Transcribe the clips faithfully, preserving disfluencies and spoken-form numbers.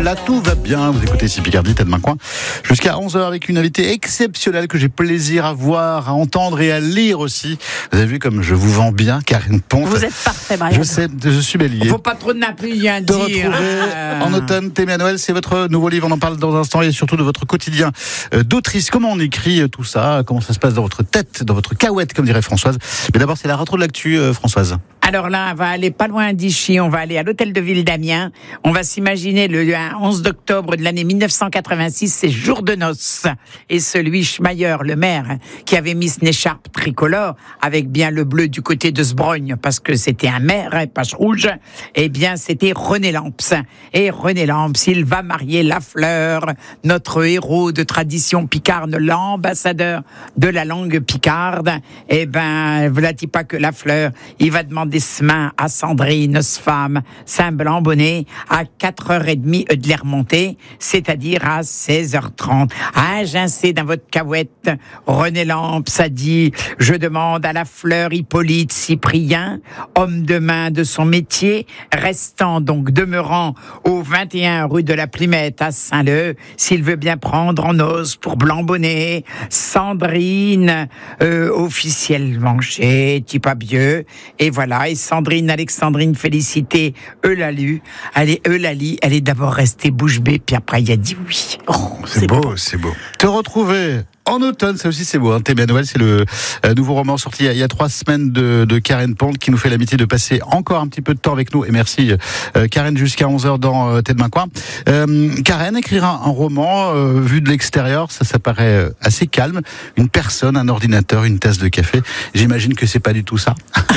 là tout va bien. Vous écoutez ici Picardie, tête main coin. Jusqu'à onze heures avec une invitée exceptionnelle que j'ai plaisir à voir, à entendre et à lire aussi. Vous avez vu comme je vous vends bien, Karine Ponte. Vous êtes parfait, Marianne. Je sais, je suis bélier. Faut pas trop n'appeler rien De dire. retrouver Ah. en automne Thème à Noël, c'est votre nouveau livre, on en parle dans un instant, et surtout de votre quotidien d'autrice. Comment on écrit tout ça? Comment ça se passe dans votre tête, dans votre cahuète, comme dirait Françoise? Mais d'abord, c'est la rétro de l'actu, Françoise. Alors là, on va aller pas loin d'Ichy, on va aller à l'hôtel de ville d'Amiens. On va s'imaginer le onze octobre de l'année mille neuf cent quatre-vingt-six, c'est jour de noces. Et celui Schmeyer, le maire, qui avait mis une écharpe tricolore avec bien le bleu du côté de Sbrogne, parce que c'était un maire, hein, page rouge, eh bien c'était René Lamps. Et René Lamps, il va marier Lafleur, notre héros de tradition picarde, l'ambassadeur de la langue picarde. Eh ben, voilà pas que Lafleur, il va demander ce main à Sandrine, ce femme, Saint-Blanc-Bonnet, à quatre heures trente de les remonter, c'est-à-dire à seize heures trente. Ah, j'insiste dans votre cahouette, René Lamps a dit, je demande à Lafleur Hippolyte Cyprien, homme de main de son métier, restant donc demeurant au vingt et un rue de la Plumette à Saint-Leu, s'il veut bien prendre en os pour Blanc-Bonnet, Sandrine, euh, officiellement chez Tipabieux, et voilà. Et Sandrine, Alexandrine Félicité, Eulalie, elle est Eulalie, elle est d'abord restée bouche bée, puis après il a dit oui. Oh, c'est, c'est beau, beau, c'est beau. Te retrouver en automne, ça aussi c'est beau. Hein. Thème à Noël, c'est le euh, nouveau roman sorti il y, a, il y a trois semaines de, de Karine Ponte, qui nous fait l'amitié de passer encore un petit peu de temps avec nous. Et merci euh, Karine, jusqu'à onze heures dans euh, Tête main coin. Euh, Karine écrira un roman euh, vu de l'extérieur, ça, ça paraît assez calme. Une personne, un ordinateur, une tasse de café. J'imagine que c'est pas du tout ça.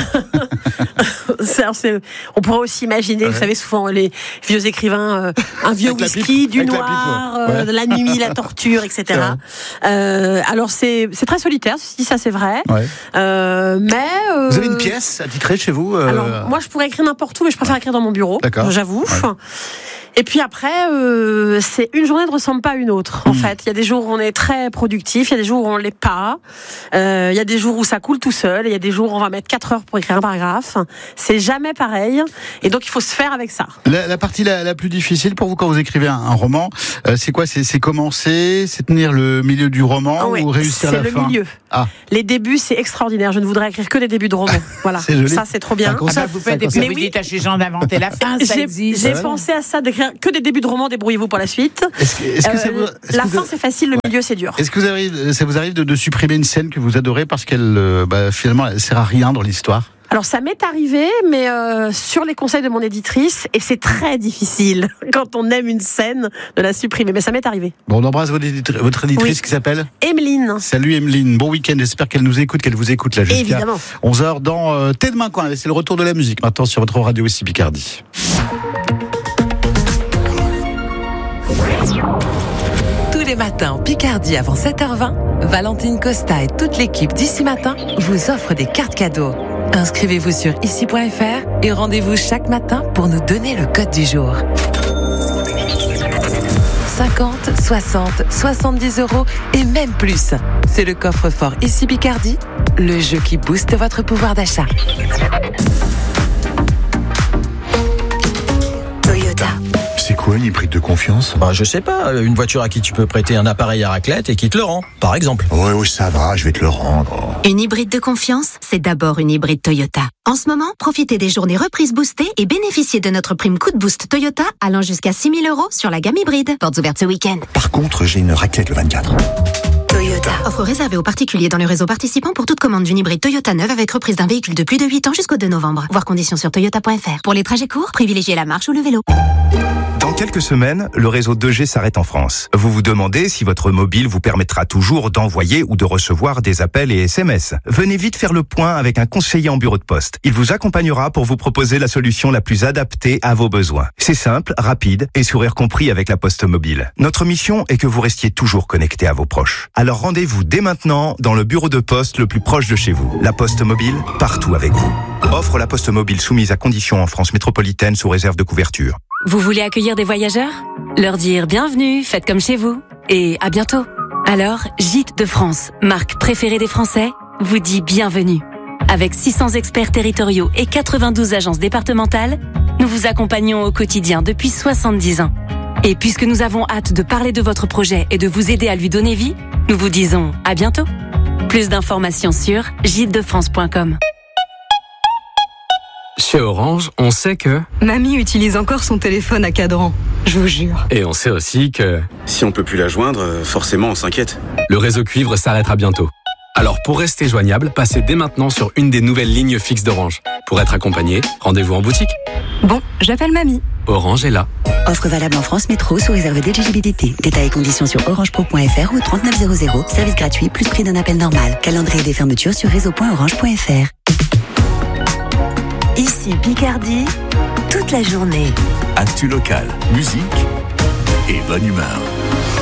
c'est, c'est, on pourrait aussi imaginer, ouais. Vous savez, souvent les vieux écrivains, euh, un vieux avec whisky, du noir, la, ouais. euh, la nuit, la torture, et cetera. Euh, alors c'est, c'est très solitaire, si ça c'est vrai. Ouais. Euh, mais euh, vous avez une pièce attitrée chez vous euh... Alors moi je pourrais écrire n'importe où, mais je préfère écrire dans mon bureau. D'accord. J'avoue. Ouais. Et puis après, euh, c'est une journée ne ressemble pas à une autre. En mmh. fait, il y a des jours où on est très productif, il y a des jours où on l'est pas. Euh, il y a des jours où ça coule tout seul, et il y a des jours où on va mettre quatre heures pour écrire un paragraphe. C'est jamais pareil, et donc il faut se faire avec ça. La, la partie la, la plus difficile pour vous quand vous écrivez un, un roman, euh, c'est quoi? C'est, c'est commencer, c'est tenir le milieu du roman ah ouais, ou réussir la fin? C'est le milieu. Ah. Les débuts, c'est extraordinaire. Je ne voudrais écrire que des débuts de romans. Voilà. C'est joli. Ça, c'est trop bien. Ah, ça, vous faites des vous dites à ces gens d'inventer la fin. Ça j'ai, existe. J'ai pensé à ça d'écrire que des débuts de romans, débrouillez-vous pour la suite. Est-ce que, est-ce que euh, vous, est-ce la que fin vous... c'est facile, le ouais. milieu c'est dur. Est-ce que vous arrive, ça vous arrive de, de supprimer une scène que vous adorez parce qu'elle euh, bah, finalement elle sert à rien dans l'histoire? Alors ça m'est arrivé, mais euh, sur les conseils de mon éditrice, et c'est très difficile quand on aime une scène de la supprimer, mais ça m'est arrivé. Bon, on embrasse votre, éditri- votre éditrice oui. qui s'appelle Emeline. Salut Emeline, bon week-end, j'espère qu'elle nous écoute, qu'elle vous écoute là jusqu'à Évidemment. onze heures dans euh, Tête main coin. C'est le retour de la musique maintenant sur votre radio ici Picardie. Tous les matins en Picardie avant sept heures vingt, Valentine Costa et toute l'équipe d'Ici Matin vous offrent des cartes cadeaux. Inscrivez-vous sur ici point f r et rendez-vous chaque matin pour nous donner le code du jour. cinquante, soixante, soixante-dix euros et même plus. C'est le coffre-fort Ici Picardie, le jeu qui booste votre pouvoir d'achat. Toyota. C'est quoi une hybride de confiance? Bah, je sais pas, une voiture à qui tu peux prêter un appareil à raclette et qui te le rend, par exemple. Ouais, ouais, ça va, je vais te le rendre. Une hybride de confiance, c'est d'abord une hybride Toyota. En ce moment, profitez des journées reprises boostées et bénéficiez de notre prime coup de boost Toyota allant jusqu'à six mille euros sur la gamme hybride. Portes ouvertes ce week-end. Par contre, j'ai une raclette le vingt-quatre. Toyota. Offre réservée aux particuliers dans le réseau participant pour toute commande d'une hybride Toyota neuve avec reprise d'un véhicule de plus de huit ans jusqu'au deux novembre. Voir conditions sur toyota point f r. Pour les trajets courts, privilégiez la marche ou le vélo. Dans quelques semaines, le réseau deux G s'arrête en France. Vous vous demandez si votre mobile vous permettra toujours d'envoyer ou de recevoir des appels et S M S. Venez vite faire le point avec un conseiller en bureau de poste. Il vous accompagnera pour vous proposer la solution la plus adaptée à vos besoins. C'est simple, rapide et sourire compris avec la Poste Mobile. Notre mission est que vous restiez toujours connecté à vos proches. Alors rendez-vous dès maintenant dans le bureau de poste le plus proche de chez vous. La Poste Mobile, partout avec vous. Offre La Poste Mobile soumise à conditions en France métropolitaine sous réserve de couverture. Vous voulez accueillir des voyageurs? Leur dire bienvenue, faites comme chez vous. Et à bientôt. Alors, Gîtes de France, marque préférée des Français, vous dit bienvenue. Avec six cents experts territoriaux et quatre-vingt-douze agences départementales, nous vous accompagnons au quotidien depuis soixante-dix ans. Et puisque nous avons hâte de parler de votre projet et de vous aider à lui donner vie, nous vous disons à bientôt. Plus d'informations sur gîte de france point com. Chez Orange, on sait que... Mamie utilise encore son téléphone à cadran, je vous jure. Et on sait aussi que... Si on peut plus la joindre, forcément on s'inquiète. Le réseau cuivre s'arrêtera bientôt. Alors pour rester joignable, passez dès maintenant sur une des nouvelles lignes fixes d'Orange. Pour être accompagné, rendez-vous en boutique. Bon, j'appelle mamie. Orange est là. Offre valable en France Métro sous réserve d'éligibilité. Détails et conditions sur orangepro point f r ou trente-neuf zéro zéro. Service gratuit plus prix d'un appel normal. Calendrier des fermetures sur réseau point orange point f r. Ici Picardie, toute la journée. Actu local, musique et bonne humeur.